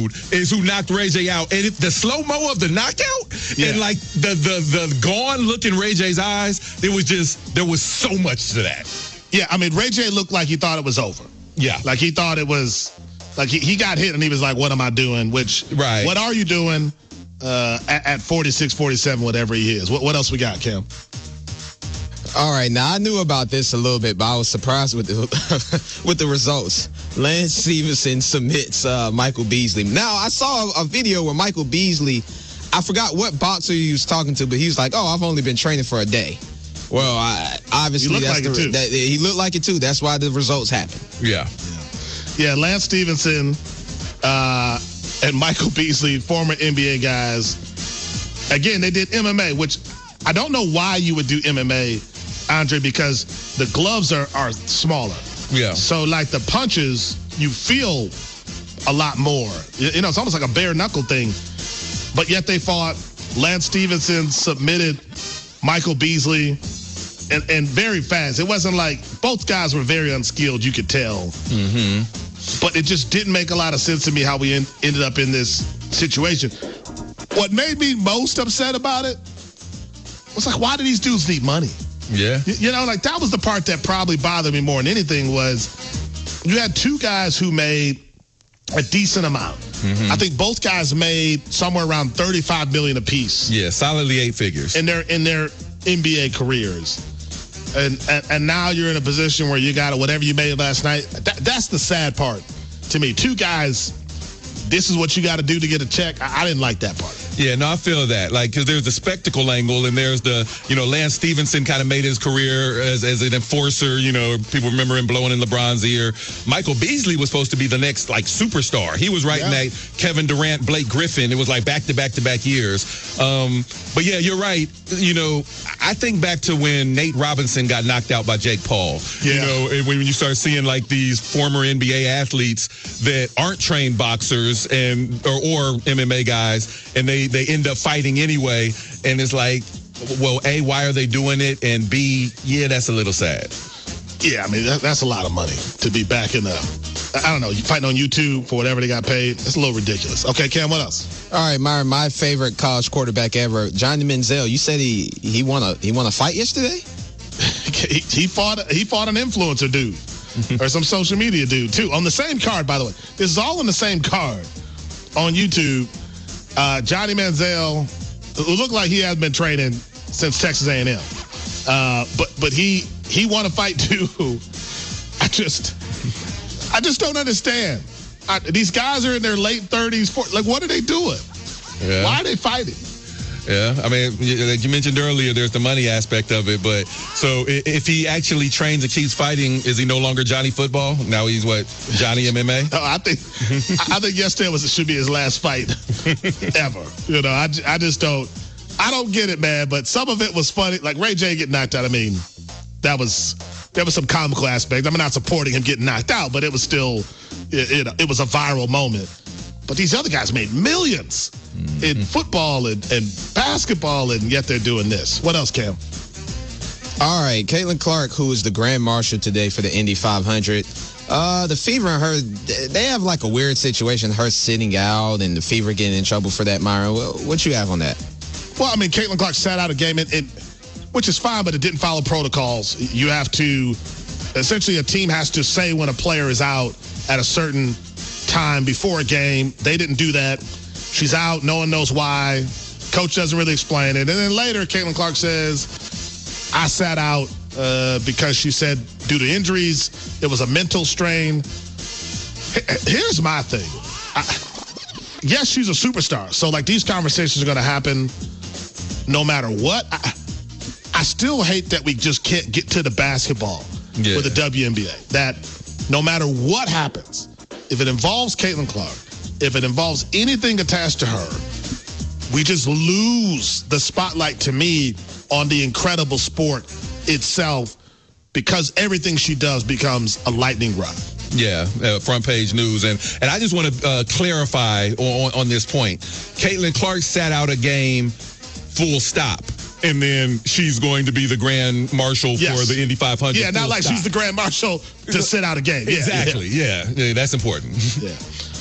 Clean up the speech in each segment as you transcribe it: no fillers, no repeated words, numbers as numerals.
dude is who knocked Ray J out. And the slow-mo of the knockout and, like, the gone look in Ray J's eyes, there was so much to that. Yeah, I mean, Ray J looked like he thought it was over. Yeah. Like, he thought it was, like, he got hit and he was like, what am I doing? What are you doing at 46, 47, whatever he is? What else we got, Cam? All right, now I knew about this a little bit, but I was surprised with the results. Lance Stevenson submits Michael Beasley. Now, I saw a video where Michael Beasley, I forgot what boxer he was talking to, but he was like, "Oh, I've only been training for a day." Well, obviously, he looked like it too. That's why the results happened. Yeah, Lance Stevenson and Michael Beasley, former NBA guys. Again, they did MMA, which I don't know why you would do MMA, Andre, because the gloves are smaller. Yeah. So, like, the punches, you feel a lot more. You know, it's almost like a bare knuckle thing. But yet they fought. Lance Stevenson submitted Michael Beasley and very fast. It wasn't like both guys were very unskilled, you could tell. Mm-hmm. But it just didn't make a lot of sense to me how we ended up in this situation. What made me most upset about it was like, why do these dudes need money? Yeah. You know, like, that was the part that probably bothered me more than anything was you had two guys who made a decent amount. Mm-hmm. I think both guys made somewhere around $35 million apiece. Yeah, solidly 8 figures. In their NBA careers. And now you're in a position where you got whatever you made last night. That's the sad part to me. Two guys, this is what you got to do to get a check. I didn't like that part. Yeah, no, I feel that. Like, because there's the spectacle angle, and there's the, Lance Stevenson kind of made his career as an enforcer. People remember him blowing in LeBron's ear. Michael Beasley was supposed to be the next, like, superstar. He was right in that Kevin Durant, Blake Griffin. It was like back-to-back years. But, yeah, you're right. I think back to when Nate Robinson got knocked out by Jake Paul. Yeah. And when you start seeing, like, these former NBA athletes that aren't trained boxers or MMA guys, and they end up fighting anyway, and it's like, well, A, why are they doing it? And B, yeah, that's a little sad. Yeah, I mean, that's a lot of money to be back in I don't know, fighting on YouTube for whatever they got paid. That's a little ridiculous. Okay, Cam, what else? All right, Myron, my favorite college quarterback ever, Johnny Manziel. You said he won a fight yesterday? he fought an influencer dude or some social media dude too on the same card, by the way. This is all on the same card on YouTube. Johnny Manziel, who looked like he has been training since Texas A&M. But he won a fight too. I just don't understand. These guys are in their late 30s. Like, what are they doing? Yeah. Why are they fighting? Yeah, I mean, like you mentioned earlier, there's the money aspect of it. But so if he actually trains and keeps fighting, is he no longer Johnny Football? Now he's what, Johnny MMA? No, I think yesterday should be his last fight ever. I just don't. I don't get it, man. But some of it was funny. Like Ray J getting knocked out. I mean, there was some comical aspect. I'm not supporting him getting knocked out, but it was still, it was a viral moment. But these other guys made millions in football and basketball, and yet they're doing this. What else, Cam? All right, Caitlin Clark, who is the Grand Marshal today for the Indy 500. The Fever and her, they have like a weird situation, her sitting out and the Fever getting in trouble for that, Myron. What you have on that? Well, I mean, Caitlin Clark sat out a game, which is fine, but it didn't follow protocols. You have to, essentially a team has to say when a player is out at a certain time before a game. They didn't do that. She's out. No one knows why. Coach doesn't really explain it. And then later, Caitlin Clark says, I sat out because she said due to injuries, it was a mental strain. Here's my thing. Yes, she's a superstar. So, like, these conversations are going to happen no matter what. I still hate that we just can't get to the basketball with the WNBA. That no matter what happens, if it involves Caitlin Clark, if it involves anything attached to her, we just lose the spotlight, to me, on the incredible sport itself, because everything she does becomes a lightning rod. Yeah, front page news. And I just want to clarify on this point. Caitlin Clark sat out a game, full stop. And then she's going to be the Grand Marshal for the Indy 500. Yeah, not like she's the Grand Marshal to sit out a game. Exactly, yeah. That's important. Yeah.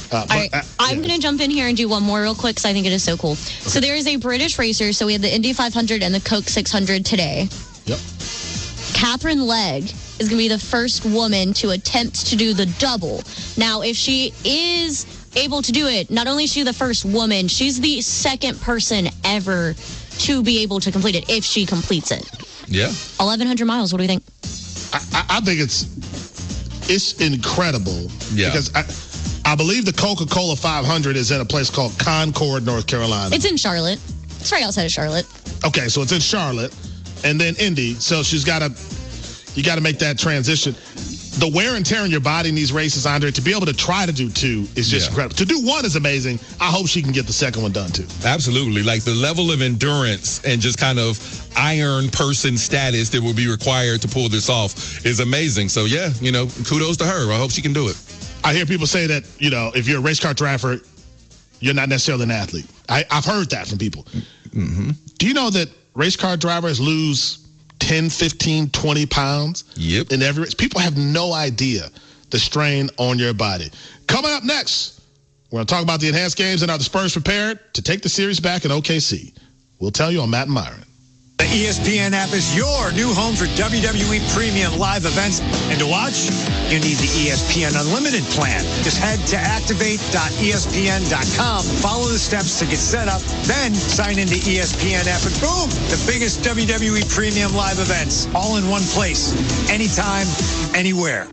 All right, I'm going to jump in here and do one more real quick because I think it is so cool. Okay. So there is a British racer. So we had the Indy 500 and the Coke 600 today. Yep. Catherine Legg is going to be the first woman to attempt to do the double. Now, if she is able to do it, not only is she the first woman, she's the second person ever to be able to complete it if she completes it. Yeah. 1,100 miles. What do we think? I think it's incredible. Yeah. Because I believe the Coca-Cola 500 is in a place called Concord, North Carolina. It's in Charlotte. It's right outside of Charlotte. Okay, so it's in Charlotte and then Indy. So you got to make that transition. The wear and tear on your body in these races, Andre, to be able to try to do two is just incredible. To do one is amazing. I hope she can get the second one done, too. Absolutely. Like the level of endurance and just kind of iron person status that will be required to pull this off is amazing. So, yeah, kudos to her. I hope she can do it. I hear people say that, if you're a race car driver, you're not necessarily an athlete. I've heard that from people. Mm-hmm. Do you know that race car drivers lose 10, 15, 20 pounds in every race? People have no idea the strain on your body. Coming up next, we're going to talk about the enhanced games and are the Spurs prepared to take the series back in OKC. We'll tell you on Matt and Myron. The ESPN app is your new home for WWE Premium live events. And to watch, you need the ESPN Unlimited plan. Just head to activate.espn.com, follow the steps to get set up, then sign into ESPN app, and boom, the biggest WWE Premium live events, all in one place, anytime, anywhere.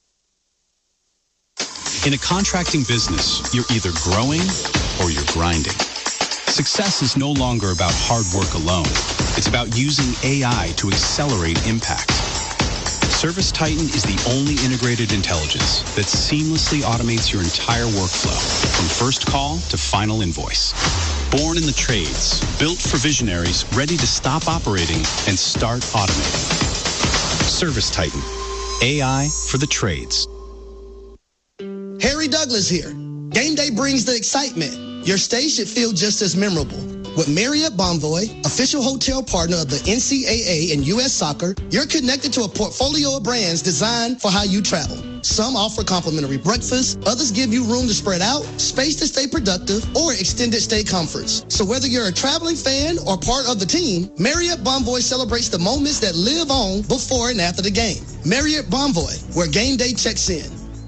In a contracting business, you're either growing or you're grinding. Success is no longer about hard work alone. It's about using AI to accelerate impact. ServiceTitan is the only integrated intelligence that seamlessly automates your entire workflow, from first call to final invoice. Born in the trades, built for visionaries ready to stop operating and start automating. ServiceTitan, AI for the trades. Harry Douglas here. Game day brings the excitement. Your stay should feel just as memorable. With Marriott Bonvoy, official hotel partner of the NCAA and U.S. Soccer, you're connected to a portfolio of brands designed for how you travel. Some offer complimentary breakfast, others give you room to spread out, space to stay productive, or extended stay comforts. So whether you're a traveling fan or part of the team, Marriott Bonvoy celebrates the moments that live on before and after the game. Marriott Bonvoy, where game day checks in.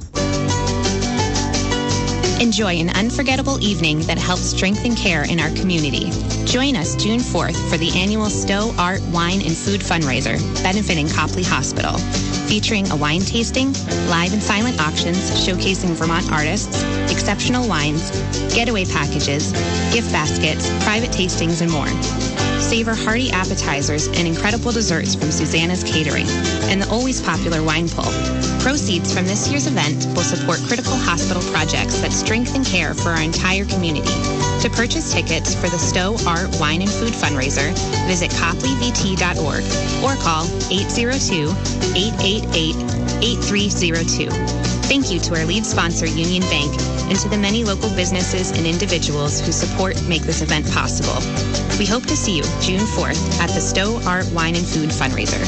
Enjoy an unforgettable evening that helps strengthen care in our community. Join us June 4th for the annual Stowe Art, Wine, and Food fundraiser, benefiting Copley Hospital, featuring a wine tasting, live and silent auctions showcasing Vermont artists, exceptional wines, getaway packages, gift baskets, private tastings, and more. Savor hearty appetizers and incredible desserts from Susanna's Catering and the always popular wine pull. Proceeds from this year's event will support critical hospital projects that strengthen care for our entire community. To purchase tickets for the Stowe Art, Wine, and Food fundraiser, visit copleyvt.org or call 802-888-8302. Thank you to our lead sponsor, Union Bank, and to the many local businesses and individuals who support and make this event possible. We hope to see you June 4th at the Stowe Art, Wine, and Food fundraiser.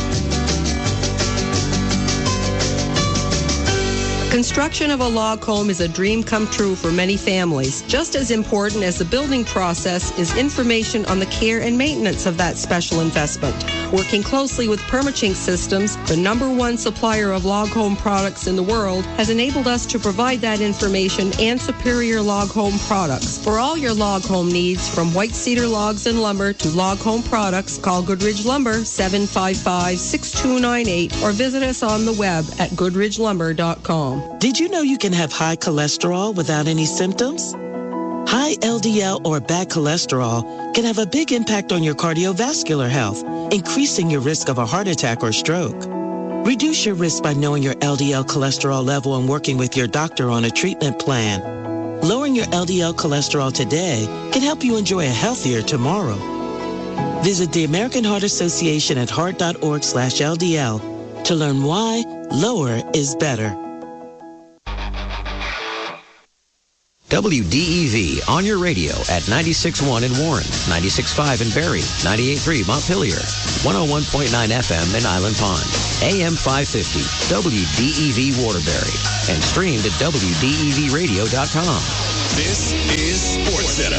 Construction of a log home is a dream come true for many families. Just as important as the building process is information on the care and maintenance of that special investment. Working closely with Permachink Systems, the #1 supplier of log home products in the world, has enabled us to provide that information and superior log home products. For all your log home needs, from white cedar logs and lumber to log home products, call Goodridge Lumber 755-6298 or visit us on the web at goodridgelumber.com. Did you know you can have high cholesterol without any symptoms? High LDL or bad cholesterol can have a big impact on your cardiovascular health, increasing your risk of a heart attack or stroke. Reduce your risk by knowing your LDL cholesterol level and working with your doctor on a treatment plan. Lowering your LDL cholesterol today can help you enjoy a healthier tomorrow. Visit the American Heart Association at heart.org/LDL to learn why lower is better. WDEV on your radio at 96.1 in Warren, 96.5 in Barrie, 98.3 Montpelier, 101.9 FM in Island Pond, AM 550, WDEV Waterbury, and streamed at WDEVradio.com. This is SportsCenter.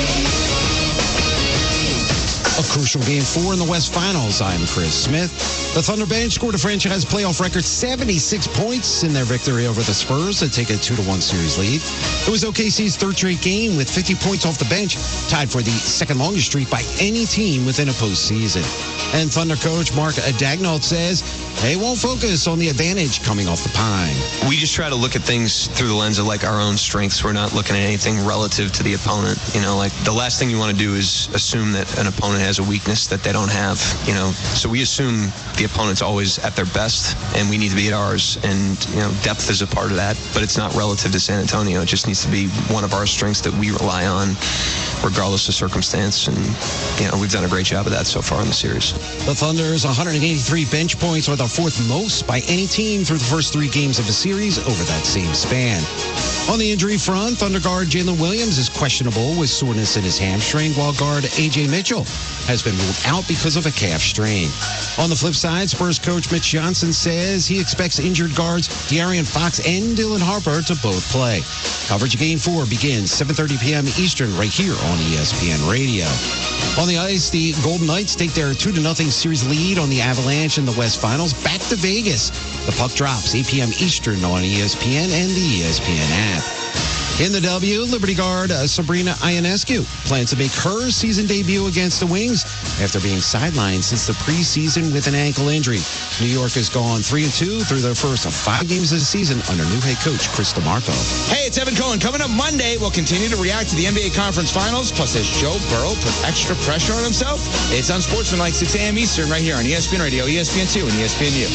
A crucial Game 4 in the West Finals. I'm Chris Smith. The Thunder bench scored a franchise playoff record 76 points in their victory over the Spurs to take a 2-1 series lead. It was OKC's third straight game with 50 points off the bench, tied for the second longest streak by any team within a postseason. And Thunder coach Mark Daigneault says they won't focus on the advantage coming off the pine. We just try to look at things through the lens of like our own strengths. We're not looking at anything relative to the opponent. You know, like the last thing you want to do is assume that an opponent has a weakness that they don't have, you know. So we assume the opponent's always at their best and we need to be at ours. And, you know, depth is a part of that, but it's not relative to San Antonio. It just needs to be one of our strengths that we rely on regardless of circumstance. And, you know, we've done a great job of that so far in the series. The Thunder's 183 bench points are the fourth most by any team through the first 3 games of the series over that same span. On the injury front, Thunder guard Jalen Williams is questionable with soreness in his hamstring, while guard A.J. Mitchell has been ruled out because of a calf strain. On the flip side, Spurs coach Mitch Johnson says he expects injured guards De'Aaron Fox and Dylan Harper to both play. Coverage of Game 4 begins 7:30 p.m. Eastern right here on ESPN Radio. On the ice, the Golden Knights take their 2-0 series lead on the Avalanche in the West Finals back to Vegas. The puck drops 8 p.m. Eastern on ESPN and the ESPN app. In the W, Liberty guard Sabrina Ionescu plans to make her season debut against the Wings after being sidelined since the preseason with an ankle injury. New York has gone 3-2 through their first 5 games of the season under new head coach Chris DeMarco. Hey, it's Evan Cohen. Coming up Monday, we'll continue to react to the NBA Conference Finals. Plus, as Joe Burrow put extra pressure on himself, it's Unsportsmanlike 6 a.m. Eastern right here on ESPN Radio, ESPN2, and ESPNU.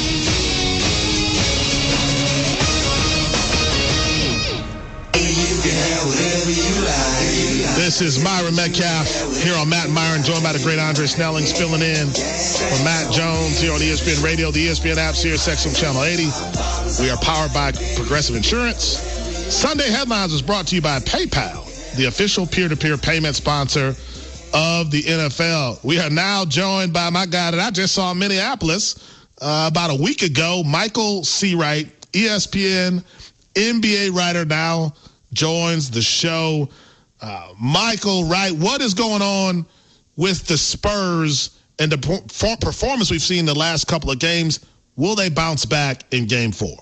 This is Myron Metcalf here on Matt and Myron, joined by the great Andre Snellings, filling in for Matt Jones here on ESPN Radio, the ESPN app, Sirius XM Channel 80. We are powered by Progressive Insurance. Sunday Headlines is brought to you by PayPal, the official peer-to-peer payment sponsor of the NFL. We are now joined by my guy that I just saw in Minneapolis about a week ago, Michael Seawright, ESPN NBA writer, now joins the show. Michael, right, what is going on with the Spurs and the performance we've seen the last couple of games? Will they bounce back in Game 4?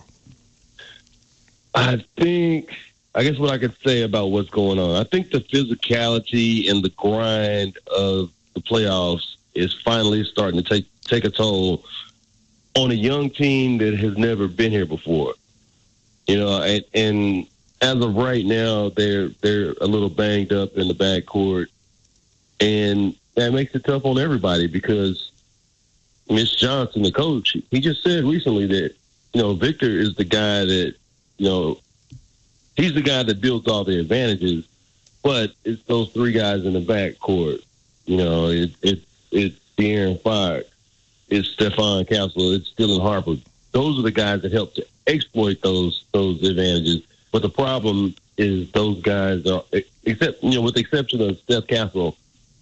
I guess what I could say about what's going on, I think the physicality and the grind of the playoffs is finally starting to take a toll on a young team that has never been here before. You know, and as of right now, they're a little banged up in the backcourt, and that makes it tough on everybody because Mitch Johnson, the coach, he just said recently that, you know, Victor is the guy that, you know, he's the guy that builds all the advantages, but it's those 3 guys in the backcourt. You know, it's De'Aaron Fox, it's Stephon Castle, it's Dylan Harper. Those are the guys that help to exploit those advantages. But the problem is those guys are, except, you know, with the exception of Steph Castle,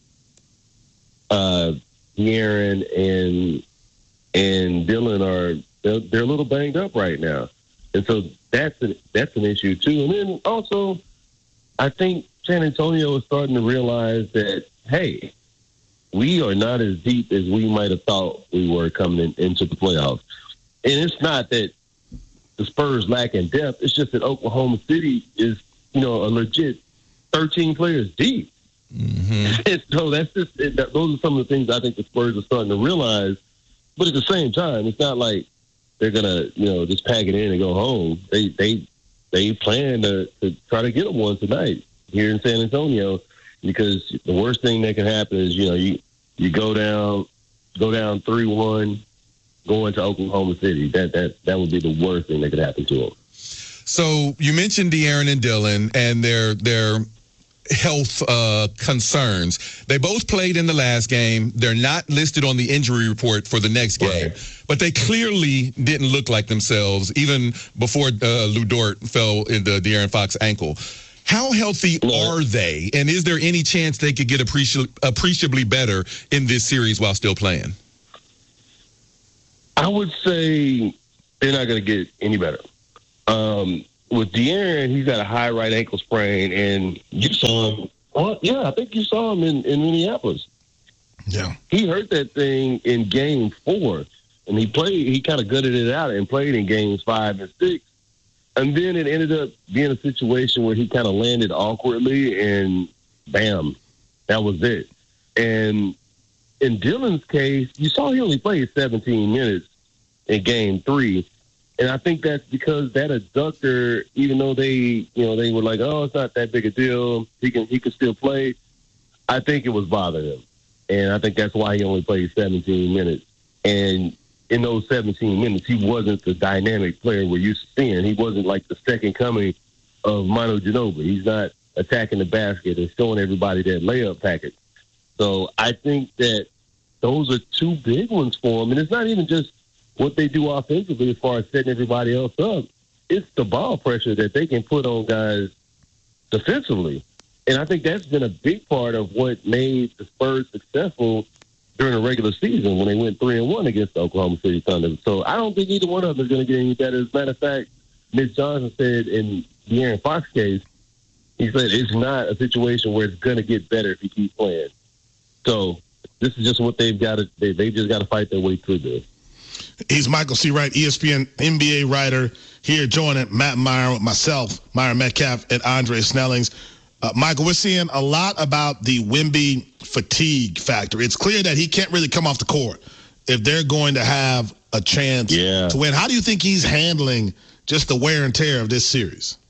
De'Aaron and Dylan they're a little banged up right now, and so that's an issue too. And then also, I think San Antonio is starting to realize that, hey, we are not as deep as we might have thought we were coming into the playoffs. And it's not that the Spurs lack in depth. It's just that Oklahoma City is, you know, a legit 13 players deep. Mm-hmm. So that's just those are some of the things I think the Spurs are starting to realize. But at the same time, it's not like they're gonna, you know, just pack it in and go home. They plan to try to get them one tonight here in San Antonio, because the worst thing that can happen is, you know, you go down 3-1. Going to Oklahoma City, that would be the worst thing that could happen to them. So you mentioned De'Aaron and Dylan and their health concerns. They both played in the last game. They're not listed on the injury report for the next game, but they clearly didn't look like themselves even before Lou Dort fell into De'Aaron Fox's ankle. How healthy are they? And is there any chance they could get appreciably better in this series while still playing? I would say they're not going to get any better. With De'Aaron, he's got a high right ankle sprain, and you saw him. Well, yeah, I think you saw him in Minneapolis. Yeah. He hurt that thing in Game 4, and he kind of gutted it out and played in Games 5 and 6. And then it ended up being a situation where he kind of landed awkwardly, and bam, that was it. And in Dillon's case, you saw he only played 17 minutes in Game 3. And I think that's because that adductor, even though they were like, oh, it's not that big a deal, he can still play. I think it was bothering him. And I think that's why he only played 17 minutes. And in those 17 minutes, he wasn't the dynamic player we're used to seeing. He wasn't like the second coming of Manu Ginobili. He's not attacking the basket and showing everybody that layup packet. So I think that those are two big ones for him. And it's not even just what they do offensively as far as setting everybody else up. It's the ball pressure that they can put on guys defensively. And I think that's been a big part of what made the Spurs successful during the regular season when they went 3-1 against the Oklahoma City Thunder. So I don't think either one of them is going to get any better. As a matter of fact, Mitch Johnson said in the Aaron Fox case, he said it's not a situation where it's going to get better if you keep playing. So this is just what they've got to. They just got to fight their way through this. He's Michael C. Wright, ESPN NBA writer, here joining Matt Meyer with myself, Myron Metcalf, and Andre Snellings. Michael, we're seeing a lot about the Wemby fatigue factor. It's clear that he can't really come off the court if they're going to have a chance to win. How do you think he's handling just the wear and tear of this series?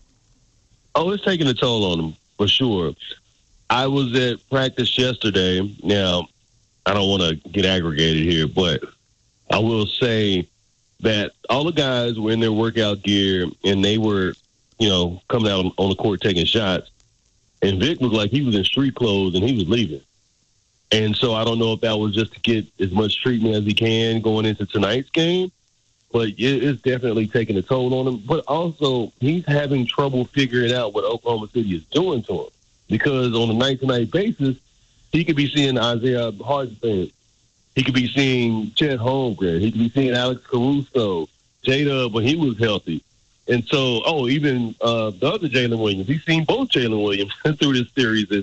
Oh, it's taking a toll on him, for sure. I was at practice yesterday. Now, I don't want to get aggregated here, but I will say that all the guys were in their workout gear, and they were, coming out on the court taking shots. And Vic looked like he was in street clothes, and he was leaving. And so I don't know if that was just to get as much treatment as he can going into tonight's game, but it's definitely taking a toll on him. But also, he's having trouble figuring out what Oklahoma City is doing to him, because on a night-to-night basis, he could be seeing Isaiah Hartenstein. He could be seeing Chet Holmgren. He could be seeing Alex Caruso, J-Dub when he was healthy. And so, even the other Jalen Williams, he's seen both Jalen Williams through this series as,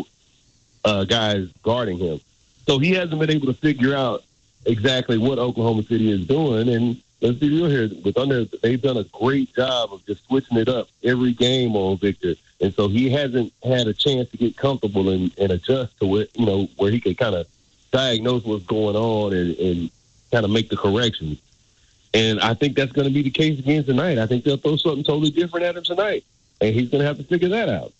guys guarding him. So he hasn't been able to figure out exactly what Oklahoma City is doing. And let's be real here, with Thunder, they've done a great job of just switching it up every game on Victor. And so he hasn't had a chance to get comfortable and adjust to it, where he can kind of diagnose what's going on and kind of make the corrections. And I think that's going to be the case again tonight. I think they'll throw something totally different at him tonight, and he's going to have to figure that out.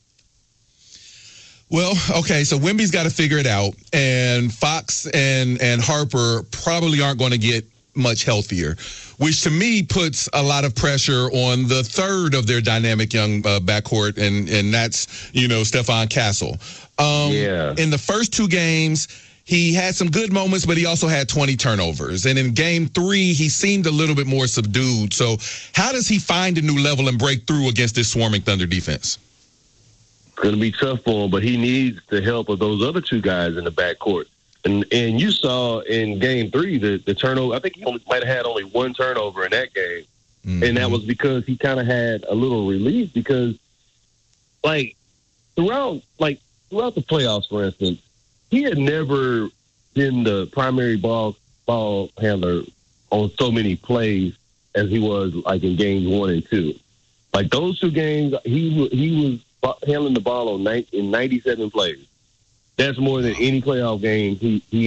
Well, okay, so Wemby's got to figure it out, and Fox and Harper probably aren't going to get much healthier, which to me puts a lot of pressure on the third of their dynamic young backcourt, and that's, Stephon Castle. In the first two games, he had some good moments, but he also had 20 turnovers. And in Game 3, he seemed a little bit more subdued. So how does he find a new level and break through against this swarming Thunder defense? It's going to be tough for him, but he needs the help of those other two guys in the backcourt. And you saw in Game 3 the turnover. I think he might have had only one turnover in that game. Mm-hmm. And that was because he kind of had a little relief because, throughout the playoffs, for instance, he had never been the primary ball handler on so many plays as he was in games 1 and 2. Those two games, he was handling the ball in 97 plays. That's more than any playoff game he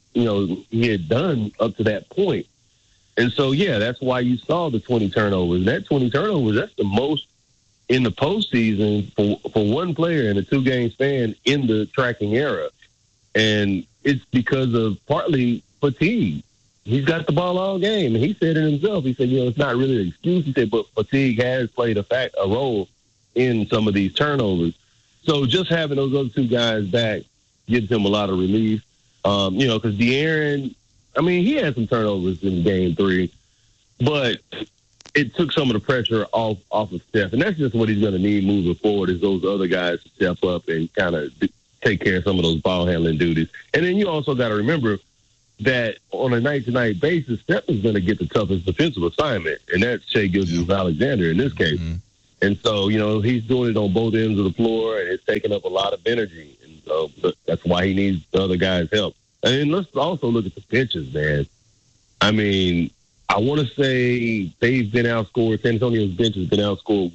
had done up to that point. And so, that's why you saw the 20 turnovers. And that 20 turnovers, that's the most in the postseason for one player in a 2-game span in the tracking era. And it's because of partly fatigue. He's got the ball all game. And he said it himself. He said, it's not really an excuse. He said, but fatigue has played a role in some of these turnovers. So just having those other two guys back gives him a lot of relief. Because De'Aaron, he had some turnovers in Game 3. But it took some of the pressure off of Steph. And that's just what he's going to need moving forward, is those other guys to step up and kind of take care of some of those ball handling duties. And then you also got to remember that on a night-to-night basis, Steph is going to get the toughest defensive assignment, and that's Shai Gilgeous-Alexander in this case. Mm-hmm. And so, he's doing it on both ends of the floor, and it's taking up a lot of energy. And so that's why he needs the other guys' help. And let's also look at the benches, man. I mean, I want to say they've been outscored. San Antonio's bench has been outscored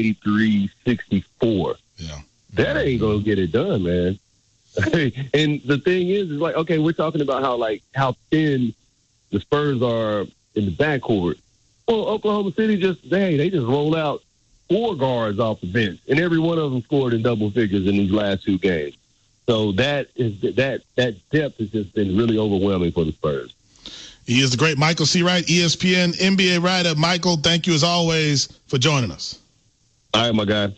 183-64. Yeah. That ain't going to get it done, man. And the thing is like, okay, we're talking about how thin the Spurs are in the backcourt. Well, Oklahoma City they just rolled out 4 guards off the bench, and every one of them scored in double figures in these last 2 games. So that depth has just been really overwhelming for the Spurs. He is the great Michael C. Wright, ESPN NBA writer. Michael, thank you as always for joining us. All right, my guy.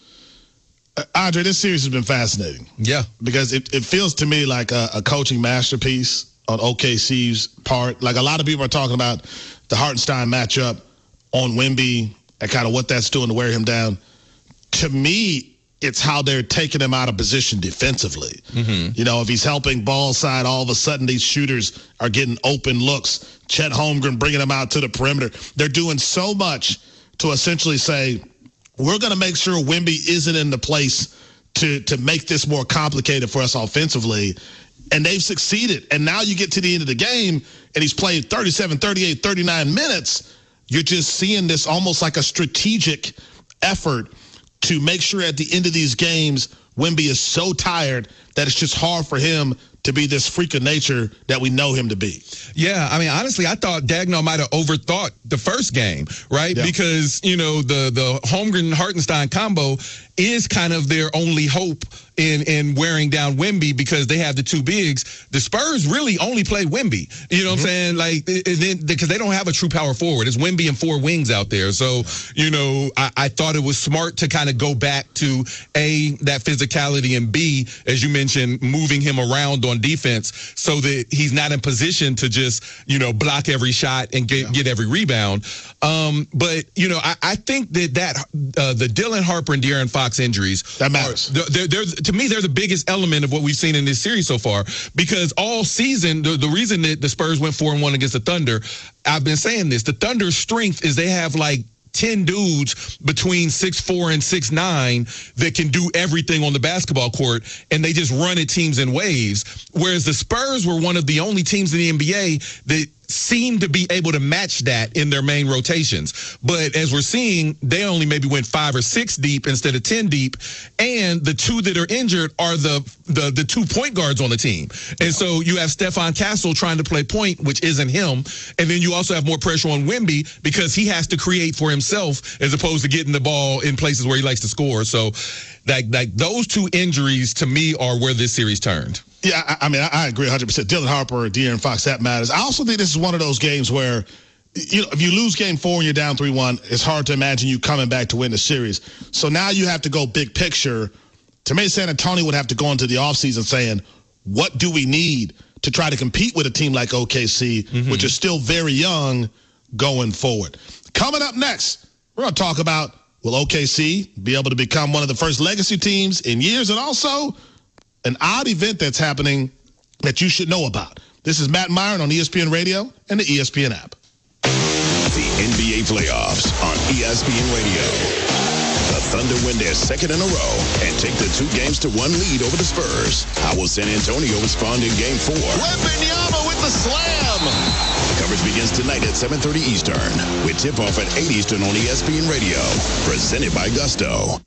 Andre, this series has been fascinating. Yeah. Because it feels to me like a coaching masterpiece on OKC's part. Like, a lot of people are talking about the Hartenstein matchup on Wemby and kind of what that's doing to wear him down. To me, it's how they're taking him out of position defensively. Mm-hmm. If he's helping ball side, all of a sudden these shooters are getting open looks. Chet Holmgren bringing them out to the perimeter. They're doing so much to essentially say, we're going to make sure Wemby isn't in the place to make this more complicated for us offensively. And they've succeeded. And now you get to the end of the game, and he's played 37, 38, 39 minutes. You're just seeing this almost like a strategic effort to make sure at the end of these games, Wemby is so tired that it's just hard for him to be this freak of nature that we know him to be. Yeah, I mean, honestly, I thought Daigneault might have overthought the first game, right? Yeah. Because, the Holmgren-Hartenstein combo is kind of their only hope in wearing down Wemby, because they have the 2 bigs. The Spurs really only play Wemby. You know what I'm saying? Like, because they don't have a true power forward. It's Wemby and 4 wings out there. So, I thought it was smart to kind of go back to A, that physicality, and B, as you mentioned, moving him around on defense so that he's not in position to just, block every shot and get every rebound. But, I think that the Dylan Harper and De'Aaron Fox injuries, that matters. To me, they're the biggest element of what we've seen in this series so far, because all season, the reason that the Spurs went 4-1 against the Thunder, I've been saying this, the Thunder's strength is they have 10 dudes between 6'4" and 6'9" that can do everything on the basketball court, and they just run at teams in waves. Whereas the Spurs were one of the only teams in the NBA that seem to be able to match that in their main rotations. But as we're seeing, they only maybe went 5 or 6 deep instead of 10 deep. And the 2 that are injured are the 2 point guards on the team. And so you have Stephon Castle trying to play point, which isn't him. And then you also have more pressure on Wemby because he has to create for himself as opposed to getting the ball in places where he likes to score. So like those 2 injuries to me are where this series turned. Yeah, I mean, I agree 100%. Dylan Harper, De'Aaron Fox, that matters. I also think this is one of those games where, if you lose game 4 and you're down 3-1, it's hard to imagine you coming back to win the series. So now you have to go big picture. To me, San Antonio would have to go into the offseason saying, what do we need to try to compete with a team like OKC, which is still very young, going forward? Coming up next, we're going to talk about, will OKC be able to become one of the first legacy teams in years, and also an odd event that's happening that you should know about. This is Matt Myron on ESPN Radio and the ESPN app. The NBA playoffs on ESPN Radio. The Thunder win their second in a row and take the 2-1 lead over the Spurs. How will San Antonio respond in Game 4? Wembanyama with the slam. Coverage begins tonight at 7:30 Eastern with tip-off at 8 Eastern on ESPN Radio. Presented by Gusto.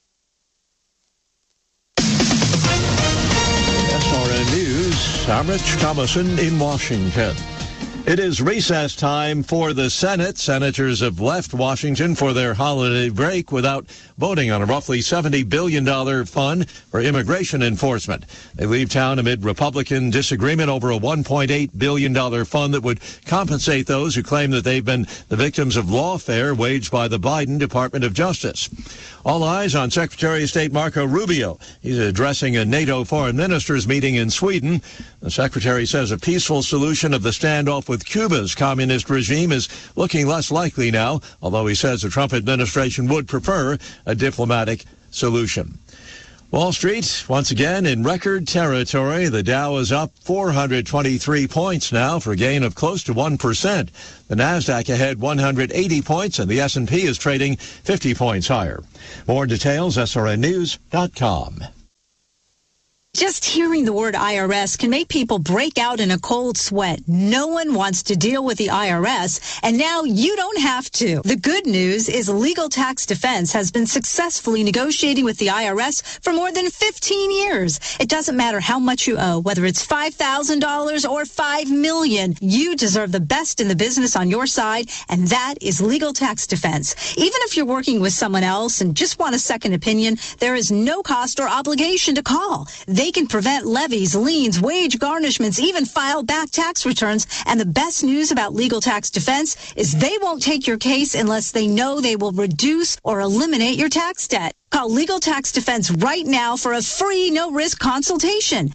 SRN News, I'm Rich Thomason in Washington. It is recess time for the Senate. Senators have left Washington for their holiday break without voting on a roughly $70 billion fund for immigration enforcement. They leave town amid Republican disagreement over a $1.8 billion fund that would compensate those who claim that they've been the victims of lawfare waged by the Biden Department of Justice. All eyes on Secretary of State Marco Rubio. He's addressing a NATO foreign ministers meeting in Sweden. The secretary says a peaceful solution of the standoff with Cuba's communist regime is looking less likely now, although he says the Trump administration would prefer a diplomatic solution. Wall Street, once again, in record territory. The Dow is up 423 points now for a gain of close to 1%. The Nasdaq ahead 180 points, and the S&P is trading 50 points higher. More details, srnnews.com. Just hearing the word IRS can make people break out in a cold sweat. No one wants to deal with the IRS, and now you don't have to. The good news is Legal Tax Defense has been successfully negotiating with the IRS for more than 15 years. It doesn't matter how much you owe, whether it's $5,000 or $5 million. You deserve the best in the business on your side, and that is Legal Tax Defense. Even if you're working with someone else and just want a second opinion, there is no cost or obligation to call. They can prevent levies, liens, wage garnishments, even file back tax returns. And the best news about Legal Tax Defense is they won't take your case unless they know they will reduce or eliminate your tax debt. Call Legal Tax Defense right now for a free, no-risk consultation.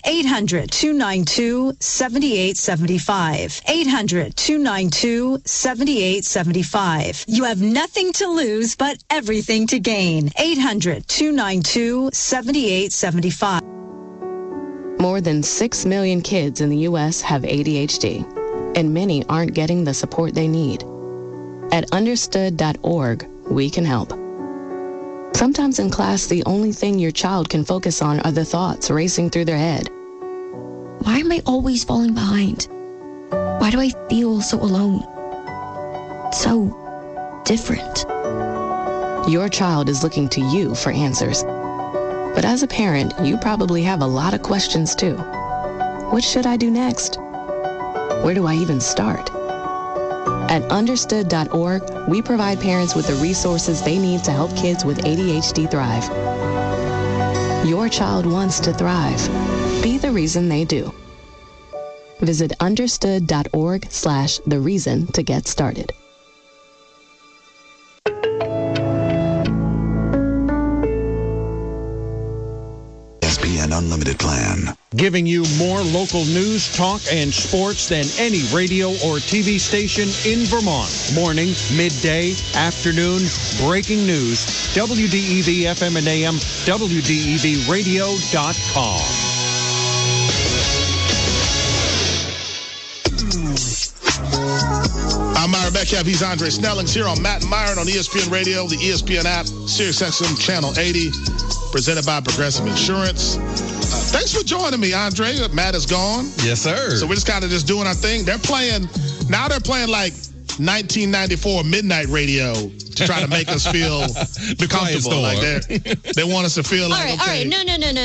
800-292-7875. 800-292-7875. You have nothing to lose, but everything to gain. 800-292-7875. More than 6 million kids in the U.S. have ADHD, and many aren't getting the support they need. At understood.org, we can help. Sometimes in class, the only thing your child can focus on are the thoughts racing through their head. Why am I always falling behind? Why do I feel so alone? So different. Your child is looking to you for answers. But as a parent, you probably have a lot of questions too. What should I do next? Where do I even start? At understood.org, we provide parents with the resources they need to help kids with ADHD thrive. Your child wants to thrive. Be the reason they do. Visit understood.org/the-reason to get started. ESPN Unlimited plan. Giving you more local news, talk, and sports than any radio or TV station in Vermont. Morning, midday, afternoon, breaking news. WDEV FM and AM, WDEVradio.com. I'm Myron Metcalf. He's Andre Snellings here on Matt and Myron on ESPN Radio, the ESPN app, SiriusXM Channel 80, presented by Progressive Insurance. Thanks for joining me, Andre. Matt is gone. Yes, sir. So we're just kind of just doing our thing. They're playing like 1994 midnight radio to try to make us feel comfortable. Like they want us to feel like, all right. No.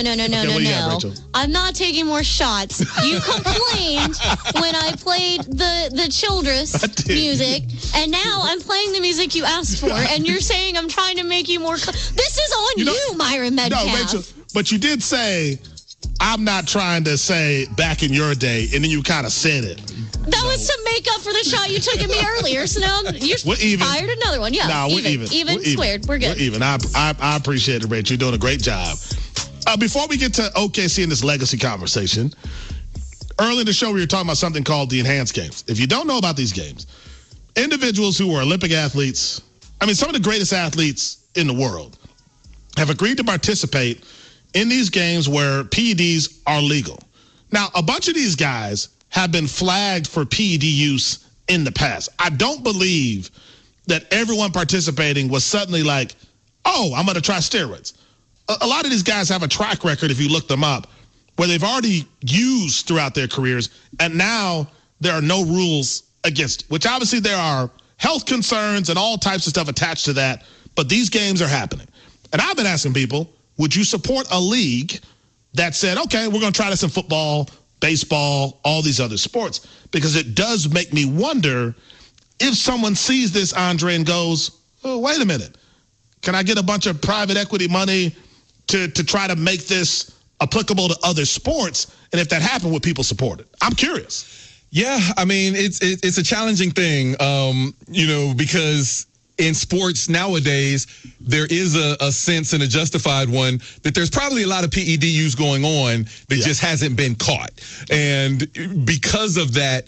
I'm not taking more shots. You complained when I played the children's music, and now I'm playing the music you asked for, and you're saying I'm trying to make you more. This is on you, Myron Metcalf. No, Rachel, but you did say, I'm not trying to say back in your day, and then you kind of said it. That was to make up for the shot you took at me earlier. So now you're fired another one. Yeah, we're even. Even squared. We're good. We're even. I appreciate it, Rachel. You're doing a great job. Before we get to OKC and this legacy conversation, early in the show we were talking about something called the Enhanced Games. If you don't know about these games, individuals who are Olympic athletes, some of the greatest athletes in the world, have agreed to participate in these games where PEDs are legal. Now, a bunch of these guys have been flagged for PED use in the past. I don't believe that everyone participating was suddenly like, oh, I'm going to try steroids. A lot of these guys have a track record, if you look them up, where they've already used throughout their careers, and now there are no rules against it, which obviously there are health concerns and all types of stuff attached to that, but these games are happening. And I've been asking people, would you support a league that said, okay, we're going to try this in football, baseball, all these other sports? Because it does make me wonder if someone sees this, Andre, and goes, oh, wait a minute. Can I get a bunch of private equity money to try to make this applicable to other sports? And if that happened, would people support it? I'm curious. Yeah, it's a challenging thing, because in sports nowadays, there is a sense, and a justified one, that there's probably a lot of PED use going on that just hasn't been caught. And because of that,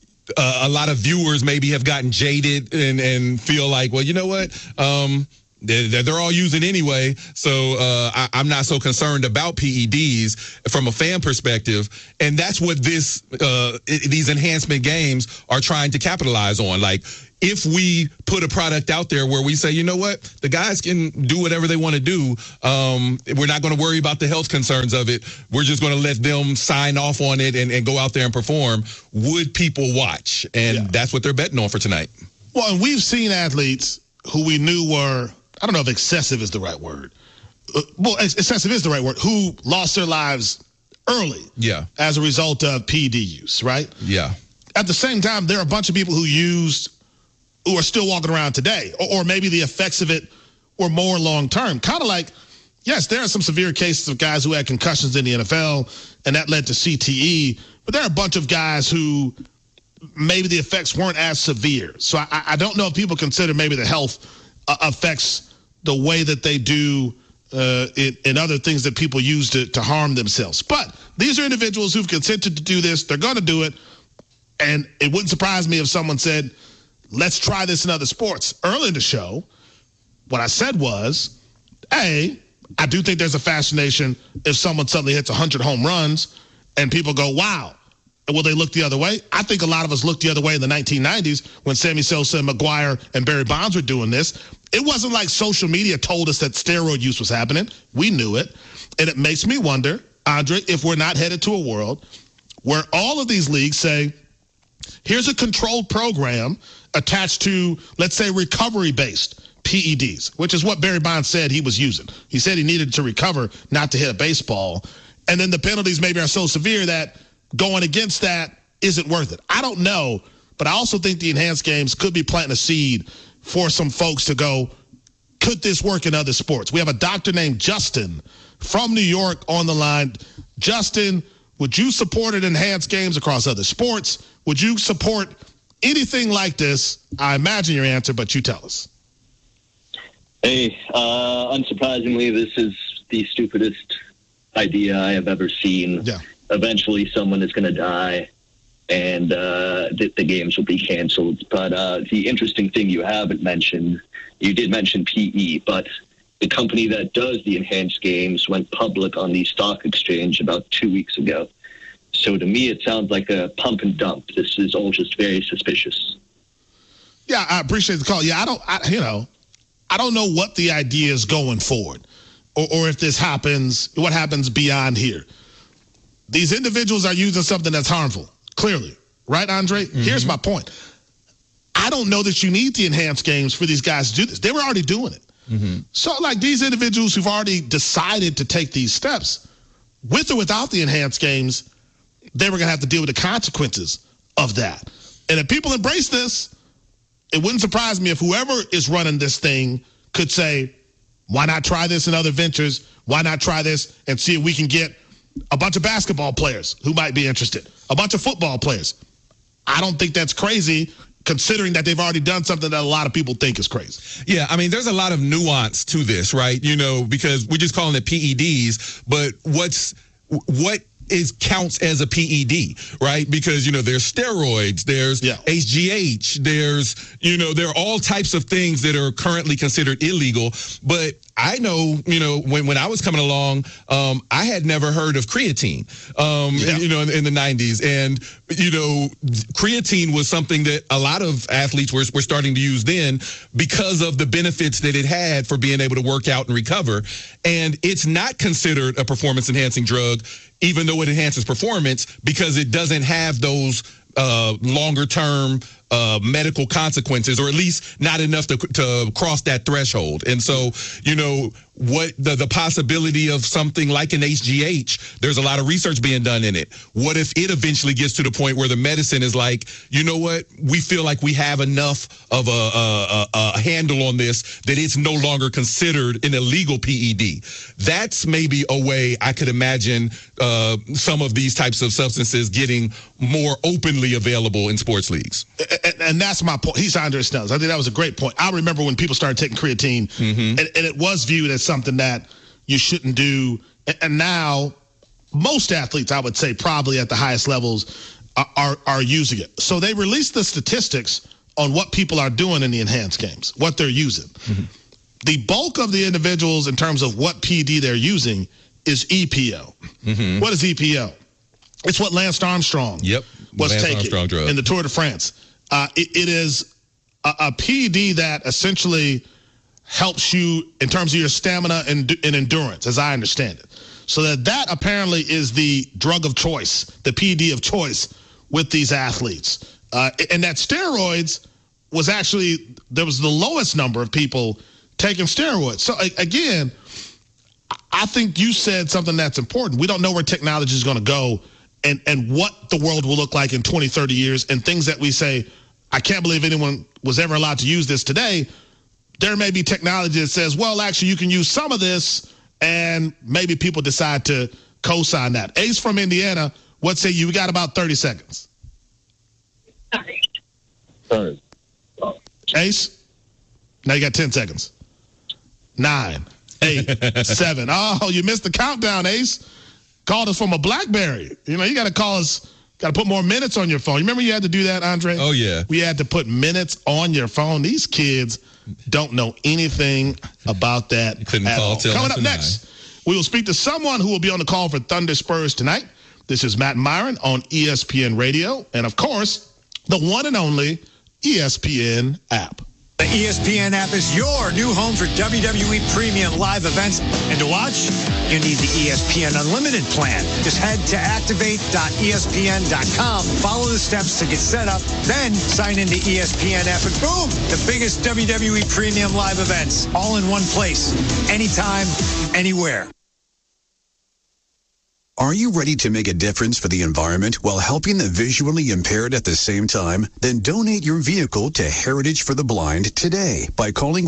a lot of viewers maybe have gotten jaded and feel like, well, you know what? They're all using anyway, so I'm not so concerned about PEDs from a fan perspective, and that's what these enhancement games are trying to capitalize on. Like, if we put a product out there where we say, you know what, the guys can do whatever they want to do, we're not going to worry about the health concerns of it. We're just going to let them sign off on it and go out there and perform. Would people watch? And that's what they're betting on for tonight. Well, and we've seen athletes who we knew were, I don't know if excessive is the right word. Well, excessive is the right word, who lost their lives early as a result of PED use, right? Yeah. At the same time, there are a bunch of people who are still walking around today, or maybe the effects of it were more long-term. Kind of like, yes, there are some severe cases of guys who had concussions in the NFL, and that led to CTE, but there are a bunch of guys who maybe the effects weren't as severe. So I don't know if people consider maybe the health affects the way that they do in other things that people use to harm themselves. But these are individuals who've consented to do this. They're going to do it. And it wouldn't surprise me if someone said, let's try this in other sports. Early in the show, what I said was, I do think there's a fascination if someone suddenly hits 100 home runs and people go, wow. Will they look the other way? I think a lot of us looked the other way in the 1990s when Sammy Sosa, McGwire, and Barry Bonds were doing this. It wasn't like social media told us that steroid use was happening. We knew it. And it makes me wonder, Andre, if we're not headed to a world where all of these leagues say, here's a controlled program attached to, let's say, recovery-based PEDs, which is what Barry Bonds said he was using. He said he needed to recover, not to hit a baseball. And then the penalties maybe are so severe that going against that isn't worth it. I don't know, but I also think the enhanced games could be planting a seed for some folks to go, could this work in other sports? We have a doctor named Justin from New York on the line. Justin, would you support an enhanced games across other sports? Would you support anything like this? I imagine your answer, but you tell us. Hey, unsurprisingly, this is the stupidest idea I have ever seen. Yeah. Eventually, someone is going to die, and the games will be canceled. But the interesting thing you haven't mentioned, you did mention PE, but the company that does the enhanced games went public on the stock exchange about 2 weeks ago. So to me, it sounds like a pump and dump. This is all just very suspicious. Yeah, I appreciate the call. Yeah, I don't know what the idea is going forward, or if this happens, what happens beyond here. These individuals are using something that's harmful, clearly. Right, Andre? Mm-hmm. Here's my point. I don't know that you need the enhanced games for these guys to do this. They were already doing it. Mm-hmm. So, like, these individuals who've already decided to take these steps, with or without the enhanced games, they were going to have to deal with the consequences of that. And if people embrace this, it wouldn't surprise me if whoever is running this thing could say, why not try this in other ventures? Why not try this and see if we can get a bunch of basketball players who might be interested, a bunch of football players. I don't think that's crazy, considering that they've already done something that a lot of people think is crazy. Yeah, I mean, there's a lot of nuance to this, right? You know, because we're just calling it PEDs, but what counts as a PED, right? Because, you know, there's steroids, there's HGH, there are all types of things that are currently considered illegal. But I know, when I was coming along, I had never heard of creatine, in the 90s. And, creatine was something that a lot of athletes were starting to use then because of the benefits that it had for being able to work out and recover. And it's not considered a performance enhancing drug, even though it enhances performance, because it doesn't have those longer term medical consequences, or at least not enough to cross that threshold. And so, what the possibility of something like an HGH, there's a lot of research being done in it. What if it eventually gets to the point where the medicine is like, you know what, we feel like we have enough of a handle on this that it's no longer considered an illegal PED. That's maybe a way I could imagine some of these types of substances getting more openly available in sports leagues. And that's my point. He's Andre Snellis. I think that was a great point. I remember when people started taking creatine, and it was viewed as something that you shouldn't do. And now most athletes, I would say probably at the highest levels, are using it. So they released the statistics on what people are doing in the enhanced games, what they're using. The bulk of the individuals in terms of what PD they're using is EPO. What is EPO? It's what Lance Armstrong was taking in the Tour de France. It is a PD that essentially helps you in terms of your stamina and endurance, as I understand it. So that apparently is the drug of choice, the PD of choice with these athletes. And that steroids was actually, there was the lowest number of people taking steroids. So again, I think you said something that's important. We don't know where technology is going to go and what the world will look like in 20, 30 years, and things that we say, I can't believe anyone was ever allowed to use this today. There may be technology that says, well, actually, you can use some of this, and maybe people decide to co-sign that. Ace from Indiana, what say you? We got about 30 seconds. Ace? Now you got 10 seconds. 9, 8, 7. Oh, you missed the countdown, Ace. Called us from a BlackBerry. You know, you got to call us. Got to put more minutes on your phone. You remember you had to do that, Andre? Oh, yeah. We had to put minutes on your phone. These kids don't know anything about that at all. Coming up next, we will speak to someone who will be on the call for Thunder Spurs tonight. This is Matt Myron on ESPN Radio. And, of course, the one and only ESPN app. The ESPN app is your new home for WWE Premium live events. And to watch, you need the ESPN Unlimited plan. Just head to activate.espn.com. Follow the steps to get set up. Then sign into ESPN app and boom, the biggest WWE Premium live events all in one place. Anytime, anywhere. Are you ready to make a difference for the environment while helping the visually impaired at the same time? Then donate your vehicle to Heritage for the Blind today by calling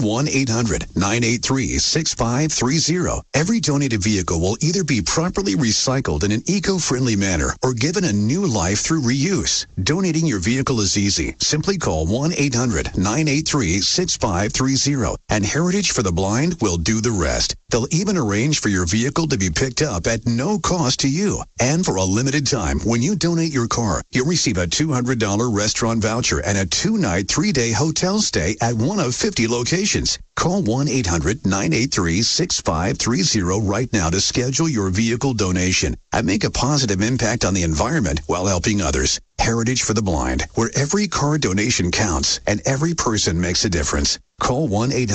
1-800-983-6530. Every donated vehicle will either be properly recycled in an eco-friendly manner or given a new life through reuse. Donating your vehicle is easy. Simply call 1-800-983-6530 and Heritage for the Blind will do the rest. They'll even arrange for your vehicle to be picked up at no cost to you. And for a limited time, when you donate your car, you'll receive a $200 restaurant voucher and a 2-night, 3-day hotel stay at one of 50 locations. Call 1-800-983-6530 right now to schedule your vehicle donation and make a positive impact on the environment while helping others. Heritage for the Blind, where every car donation counts and every person makes a difference. Call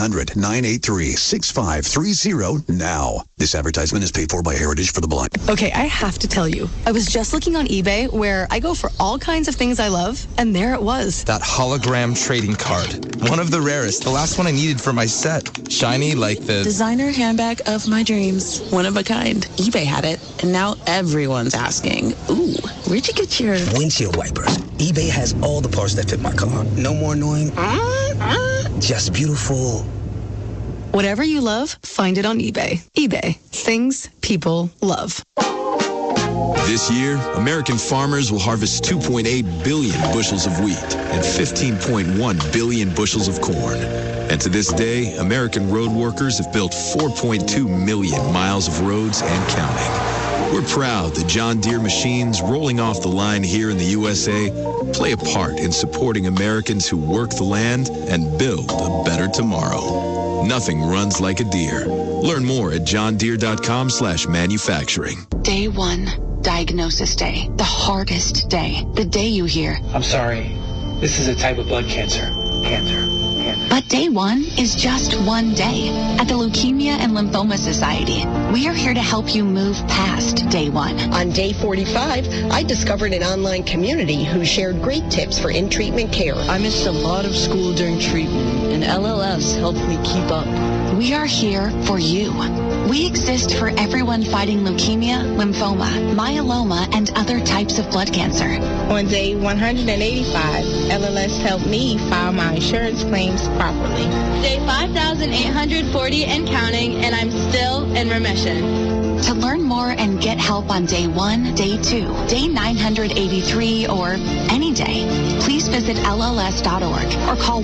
1-800-983-6530 now. This advertisement is paid for by Heritage for the Blind. Okay, I have to tell you, I was just looking on eBay where I go for all kinds of things I love, and there it was. That hologram trading card. One of the rarest. The last one I needed for my set. Shiny like the designer handbag of my dreams. One of a kind. eBay had it, and now everyone's asking, ooh, where'd you get your windshield wipers? eBay has all the parts that fit my car. No more annoying. Just beautiful. Whatever you love, find it on eBay. eBay. Things people love. This year, American farmers will harvest 2.8 billion bushels of wheat and 15.1 billion bushels of corn. And to this day, American road workers have built 4.2 million miles of roads and counting. We're proud that John Deere machines rolling off the line here in the USA play a part in supporting Americans who work the land and build a better tomorrow. Nothing runs like a Deere. Learn more at johndeere.com/manufacturing. Day 1, diagnosis day. The hardest day. The day you hear, I'm sorry, this is a type of blood cancer. But day 1 is just one day. At the Leukemia and Lymphoma Society, we are here to help you move past day 1. On day 45, I discovered an online community who shared great tips for in-treatment care. I missed a lot of school during treatment, and LLS helped me keep up. We are here for you. We exist for everyone fighting leukemia, lymphoma, myeloma, and other types of blood cancer. On day 185, LLS helped me file my insurance claims properly. Day 5,840 and counting, and I'm still in remission. To learn more and get help on day 1, day 2, day 983, or any day, please visit LLS.org or call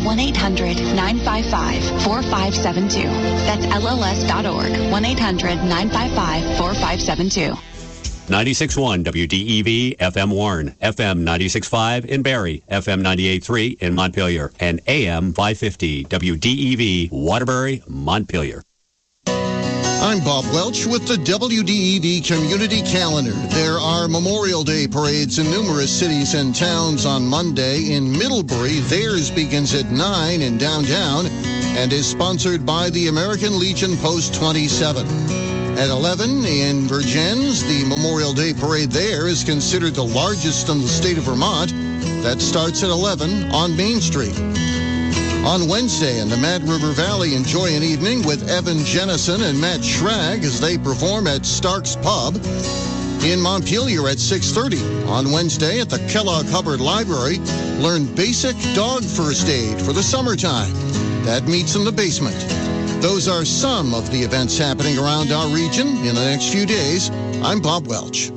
1-800-955-4572. That's LLS.org, 1-800-955-4572. 96.1 WDEV FM Warren, FM 96.5 in Barrie, FM 98.3 in Montpelier, and AM 550 WDEV Waterbury, Montpelier. I'm Bob Welch with the WDEV Community Calendar. There are Memorial Day parades in numerous cities and towns on Monday. In Middlebury, theirs begins at 9 in downtown and is sponsored by the American Legion Post 27. At 11 in Vergennes, the Memorial Day parade there is considered the largest in the state of Vermont. That starts at 11 on Main Street. On Wednesday in the Mad River Valley, enjoy an evening with Evan Jennison and Matt Schrag as they perform at Stark's Pub. In Montpelier at 6:30. On Wednesday at the Kellogg Hubbard Library, learn basic dog first aid for the summertime. That meets in the basement. Those are some of the events happening around our region in the next few days. I'm Bob Welch.